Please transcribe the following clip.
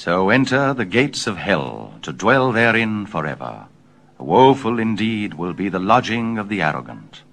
So enter the gates of hell, to dwell therein forever. Woeful indeed will be the lodging of the arrogant.